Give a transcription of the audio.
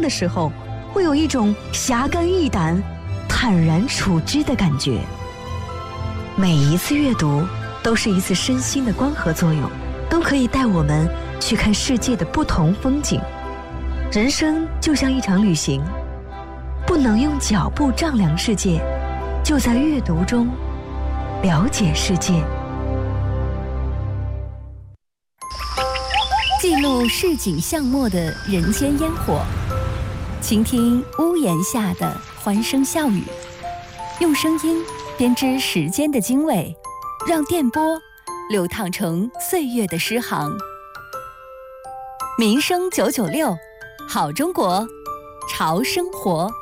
的时候，会有一种侠肝义胆、坦然处之的感觉。每一次阅读都是一次身心的光合作用，都可以带我们去看世界的不同风景。人生就像一场旅行，不能用脚步丈量世界，就在阅读中了解世界。 记录市井巷陌的人间烟火，倾听屋檐下的欢声笑语，用声音编织时间的经纬，让电波流淌成岁月的诗行。民生996，好中国，潮生活。